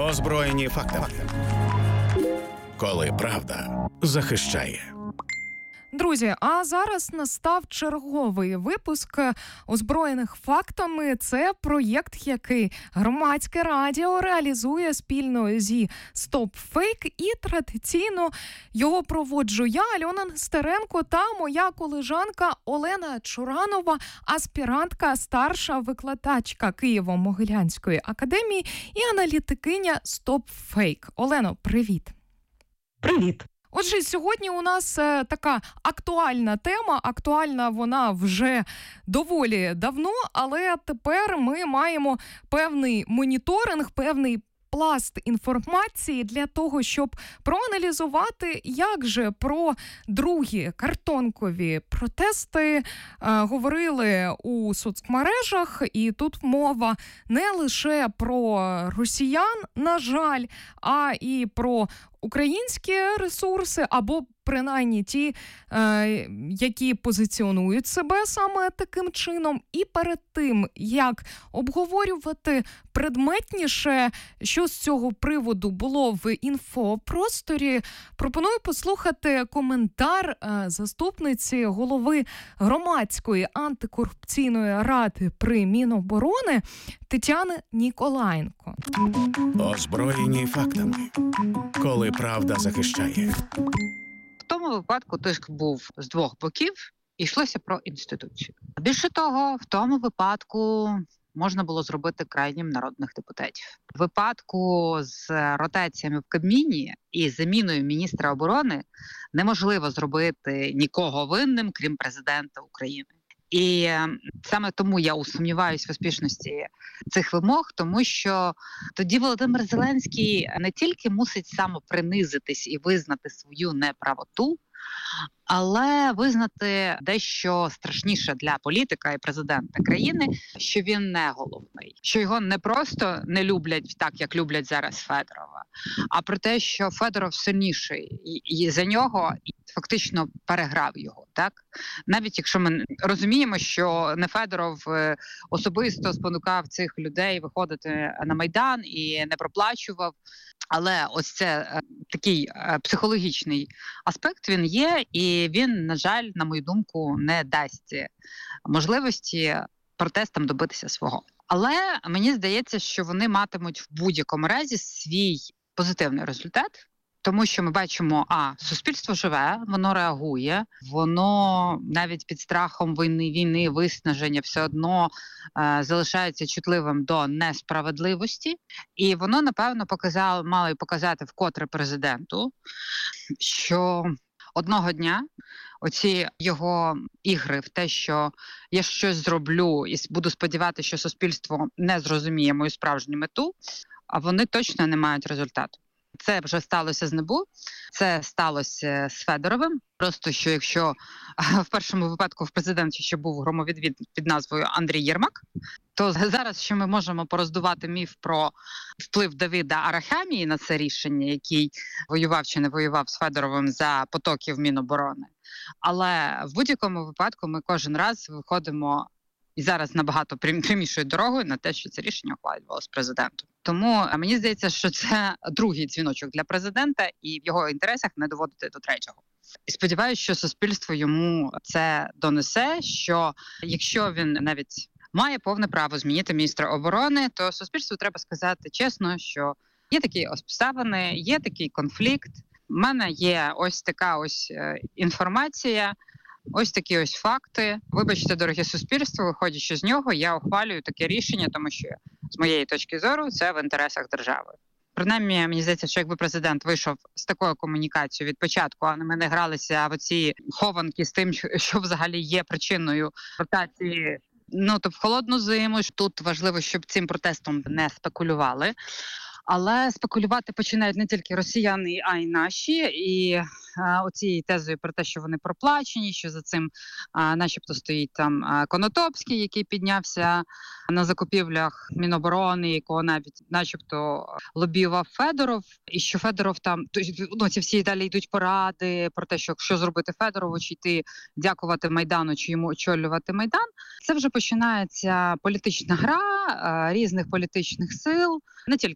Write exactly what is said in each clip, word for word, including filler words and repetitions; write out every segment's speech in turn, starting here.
Озброєні фактами. Коли правда захищає. Друзі, а зараз настав черговий випуск «Озброєних фактами». Це проєкт, який Громадське радіо реалізує спільно зі «Стоп Фейк». І традиційно його проводжу я, Альона Нестеренко, та моя колежанка Олена Чуранова, аспірантка, старша викладачка Києво-Могилянської академії і аналітикиня «Стоп Фейк». Олено, привіт! Привіт! Отже, сьогодні у нас е, така актуальна тема, актуальна вона вже доволі давно, але тепер ми маємо певний моніторинг, певний пласт інформації для того, щоб проаналізувати, як же про другі картонкові протести е, говорили у соцмережах. І тут мова не лише про росіян, на жаль, а і про українські ресурси, або принаймні ті, е, які позиціонують себе саме таким чином. І перед тим, як обговорювати предметніше, що з цього приводу було в інфопросторі, пропоную послухати коментар е, заступниці голови Громадської антикорупційної ради при Міноборони Тетяни Ніколаєнко. Озброєні фактами. Коли правда захищає. В тому випадку тиск був з двох боків, і йшлося про інституцію. Більше того, в тому випадку можна було зробити крайнім народних депутатів. В випадку з ротаціями в Кабміні і заміною міністра оборони неможливо зробити нікого винним, крім президента України. І саме тому я усумніваюсь в успішності цих вимог, тому що тоді Володимир Зеленський не тільки мусить самопринизитись і визнати свою неправоту, але визнати дещо страшніше для політика і президента країни, що він не головний, що його не просто не люблять так, як люблять зараз Федорова, а про те, що Федоров сильніший і, і за нього і фактично переграв його. Так, навіть якщо ми розуміємо, що не Федоров особисто спонукав цих людей виходити на Майдан і не проплачував. Але ось це е, такий е, психологічний аспект, він є, і він, на жаль, на мою думку, не дасть можливості протестам добитися свого. Але мені здається, що вони матимуть в будь-якому разі свій позитивний результат, тому що ми бачимо, а суспільство живе, воно реагує, воно навіть під страхом війни, війни, виснаження все одно е, залишається чутливим до несправедливості, і воно, напевно, показало, мало й показати вкотре президенту, що одного дня оці його ігри в те, що я щось зроблю і буду сподіватися, що суспільство не зрозуміє мою справжню мету, а вони точно не мають результату. Це вже сталося з НАБУ, це сталося з Федоровим. Просто що якщо в першому випадку в президенті ще був громовідвід під назвою Андрій Єрмак, то зараз ще ми можемо пороздувати міф про вплив Давида Арахамії на це рішення, який воював чи не воював з Федоровим за потоків Міноборони. Але в будь-якому випадку ми кожен раз виходимо і зараз набагато прямішою дорогою на те, що це рішення ухвалювалося президентом. Тому мені здається, що це другий дзвіночок для президента, і в його інтересах не доводити до третього. І сподіваюся, що суспільство йому це донесе, що якщо він навіть має повне право змінити міністра оборони, то суспільству треба сказати чесно, що є такі обставини, є такий конфлікт, в мене є ось така ось інформація, ось такі ось факти. Вибачте, дороге суспільство, виходячи з нього, я ухвалюю таке рішення, тому що, з моєї точки зору, це в інтересах держави. Принаймні, мені здається, що якби президент вийшов з такою комунікацією від початку, а ми не гралися в оці хованки з тим, що взагалі є причиною ротації, ну, то в холодну зиму. Тут важливо, щоб цим протестом не спекулювали. Але спекулювати починають не тільки росіяни, а й наші. І а, оцією тезою про те, що вони проплачені, що за цим а, начебто стоїть там а, Конотопський, який піднявся на закупівлях Міноборони, якого навіть начебто лобіював Федоров. І що Федоров там, ну, ці всі далі йдуть поради про те, що що зробити Федорову, чи йти дякувати Майдану, чи йому очолювати Майдан. Це вже починається політична гра а, різних політичних сил, не тільки Офісу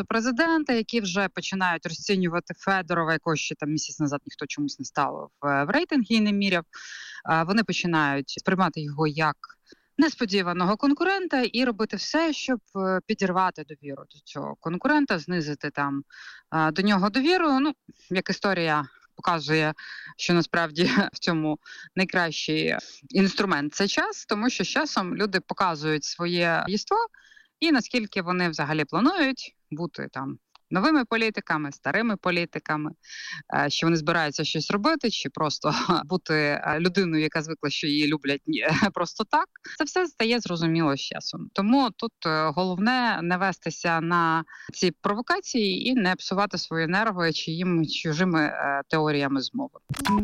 офісу президента, які вже починають розцінювати Федорова, якого ще там місяць назад ніхто чомусь не ставив в рейтинги і не міряв. Вони починають сприймати його як несподіваного конкурента і робити все, щоб підірвати довіру до цього конкурента, знизити там до нього довіру. Ну, як історія показує, що насправді в цьому найкращий інструмент – це час, тому що з часом люди показують своє єство і наскільки вони взагалі планують бути там новими політиками, старими політиками, що вони збираються щось робити, чи просто бути людиною, яка звикла, що її люблять просто так. Це все стає зрозуміло з часом. Тому тут головне не вестися на ці провокації і не псувати свої нерви чиїми чужими теоріями змови.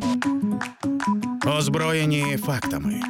Озброєні фактами.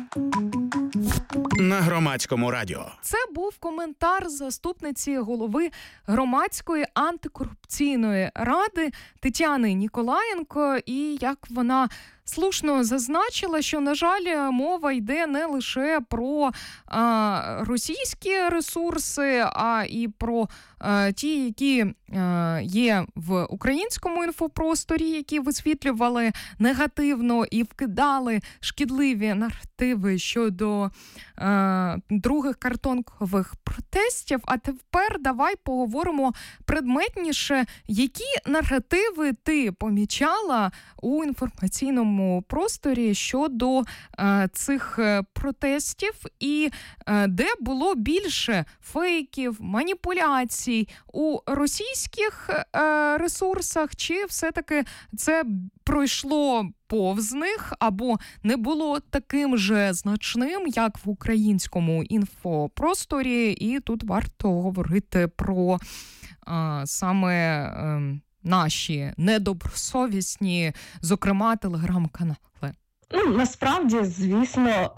На Громадському радіо. Це був коментар заступниці голови Громадської антикорупційної ради Тетяни Ніколаєнко. І як вона слушно зазначила, що, на жаль, мова йде не лише про а, російські ресурси, а і про а, ті, які а, є в українському інфопросторі, які висвітлювали негативно і вкидали шкідливі наративи щодо а, других картонкових протестів. А тепер давай поговоримо предметніше, які наративи ти помічала у інформаційному просторі щодо е, цих протестів і е, де було більше фейків, маніпуляцій у російських е, ресурсах, чи все-таки це пройшло повз них або не було таким же значним, як в українському інфопросторі, і тут варто говорити про е, саме е, наші недобросовісні, зокрема, телеграм-канали. Ну, насправді, звісно,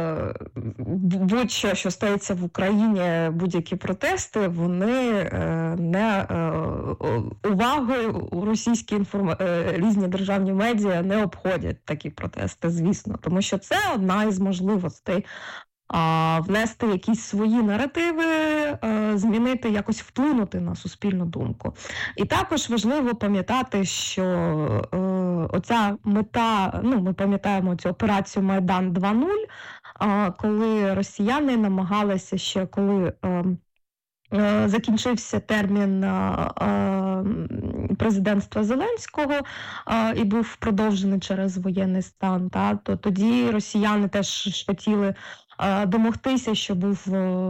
будь-що, що стається в Україні, будь-які протести, вони не увагою у російські інформ... різні державні медіа не обходять такі протести, звісно, тому що це одна із можливостей а внести якісь свої наративи, змінити, якось вплинути на суспільну думку. І також важливо пам'ятати, що оця мета, ну, ми пам'ятаємо цю операцію Майдан два нуль, коли росіяни намагалися ще, коли закінчився термін президентства Зеленського і був продовжений через воєнний стан, та, то тоді росіяни теж хотіли домогтися, що був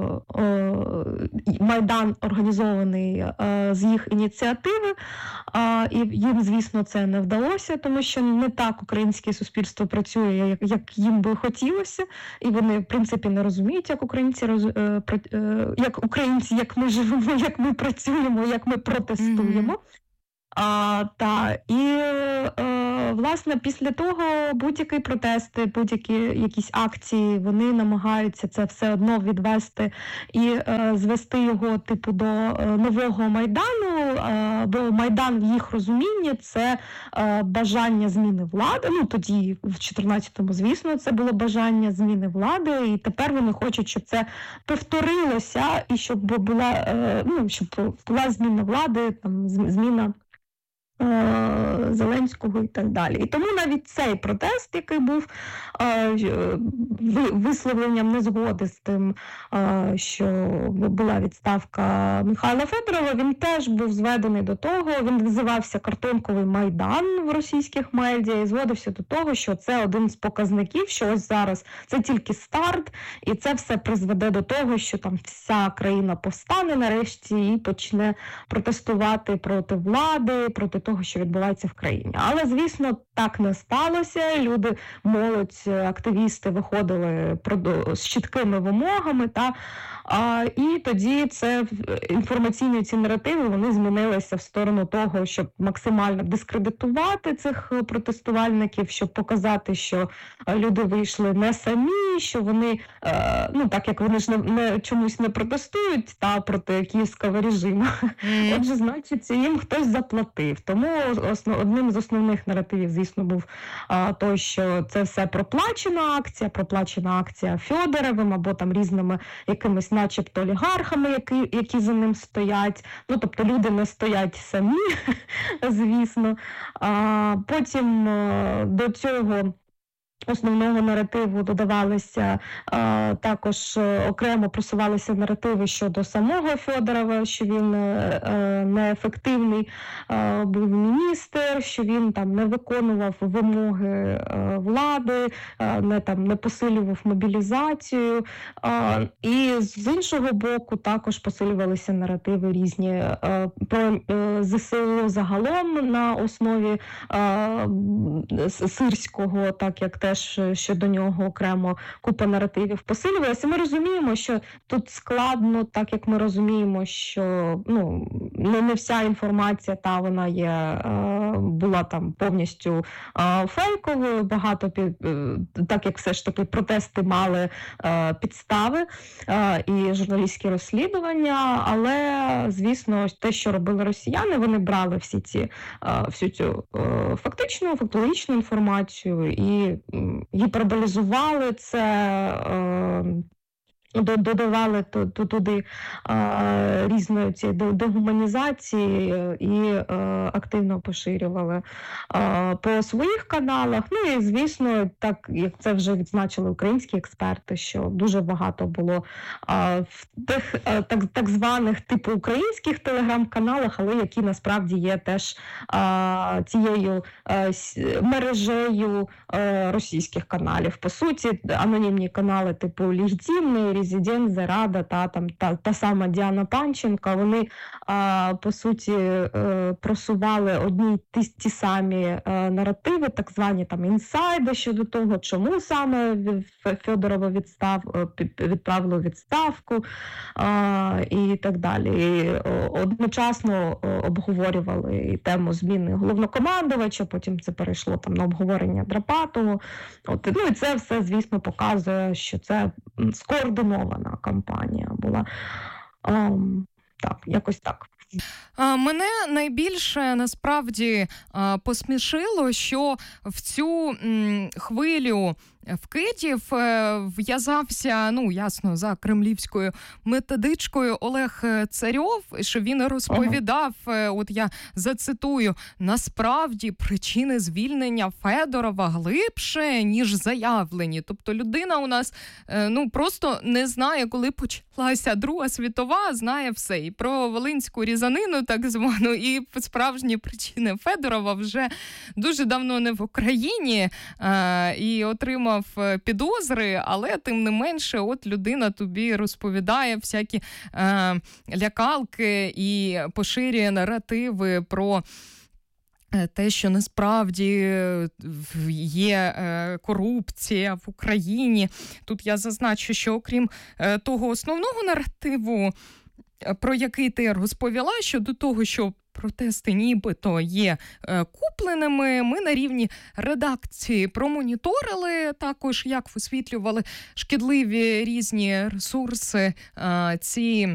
Майдан організований з їх ініціативи, і їм, звісно, це не вдалося, тому що не так українське суспільство працює, як їм би хотілося, і вони, в принципі, не розуміють, як українці, як українці, як ми живемо, як ми працюємо, як ми протестуємо. Mm-hmm. А, та, і, е, власне, після того будь-які протести, будь-які якісь акції, вони намагаються це все одно відвести і е, звести його, типу, до е, нового Майдану, е, бо Майдан в їх розумінні – це е, бажання зміни влади. Ну, тоді, в чотирнадцятому, звісно, це було бажання зміни влади, і тепер вони хочуть, щоб це повторилося, і щоб була, е, ну, щоб була зміна влади, там, зміна Зеленського і так далі. І тому навіть цей протест, який був висловленням незгоди з тим, що була відставка Михайла Федорова, він теж був зведений до того, він називався «Картонковий Майдан» в російських медіа і зводився до того, що це один з показників, що ось зараз це тільки старт, і це все призведе до того, що там вся країна повстане нарешті і почне протестувати проти влади, проти того, що відбувається в країні. Але, звісно, так не сталося. Люди, молодь, активісти виходили з чіткими вимогами, та, а, і тоді це інформаційні ці наративи, вони змінилися в сторону того, щоб максимально дискредитувати цих протестувальників, щоб показати, що люди вийшли не самі, що вони, е, ну так як вони ж не, не чомусь не протестують та проти київського режиму. Mm. Отже, значить, їм хтось заплатив. Тому Тому основ, одним з основних наративів, звісно, був а, той, що це все проплачена акція, проплачена акція Фьодоровим або там різними якимись начебто олігархами, які, які за ним стоять. Ну, тобто люди не стоять самі, звісно. А, потім а, до цього основного наративу додавалися, а, також окремо просувалися наративи щодо самого Фьодорова, що він а, неефективний а, був міністр, що він там не виконував вимоги а, влади, а, не, там, не посилював мобілізацію. А, і з іншого боку також посилювалися наративи різні а, про а, ЗСУ загалом на основі а, Сирського, так як теж щодо нього окремо купа наративів посилювалася. Ми розуміємо, що тут складно, так як ми розуміємо, що ну, не, не вся інформація та вона є, е, була там повністю е, фейковою, багато, під, е, так як все ж таки протести мали е, підстави е, і журналістські розслідування, але, звісно, те, що робили росіяни, вони брали всі ці, е, всю цю е, фактичну, фактологічну інформацію і гіперболізували це, е, додавали туди е, різної цієї дегуманізації і е, активно поширювали е, по своїх каналах. Ну і, звісно, так як це вже відзначили українські експерти, що дуже багато було е, в тих е, так, так званих типу українських телеграм-каналах, але які насправді є теж е, цією е, мережею е, російських каналів. По суті, анонімні канали типу Легітимний, Резидент, Зарада, та, там, та, та сама Діана Панченко, вони, а, по суті, е, просували одні ті, ті самі е, наративи, так звані там інсайди щодо того, чому саме Фьодорова відстав, відправили у відставку а, і так далі. І одночасно обговорювали і тему зміни головнокомандувача, потім це перейшло там на обговорення Драпатового. От, ну і це все, звісно, показує, що це скоординована кампанія була. Um, так, якось так. Мене найбільше насправді посмішило, що в цю хвилю вкидів в'язався, ну, ясно, за кремлівською методичкою Олег Царьов, що він розповідав, ага. От я зацитую, насправді причини звільнення Федорова глибше, ніж заявлені. Тобто людина у нас, ну, просто не знає, коли почалася Друга світова, знає все. І про Волинську різанину, так звану, і справжні причини Федорова вже дуже давно не в Україні, і отримав підозри, але тим не менше, от людина тобі розповідає всякі е, лякалки і поширює наративи про те, що насправді є корупція в Україні. Тут я зазначу, що окрім того основного наративу, про який ти розповіла, щодо того, що протести нібито є е, купленими, ми на рівні редакції промоніторили також, як висвітлювали шкідливі різні ресурси е, ці